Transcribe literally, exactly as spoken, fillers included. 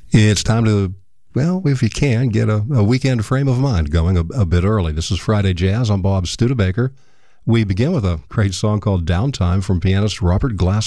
It's time to, well, if you can, get a, a weekend frame of mind going a, a bit early. This is Friday Jazz. I'm Bob Studebaker. We begin with a great song called Downtime from pianist Robert Glasper.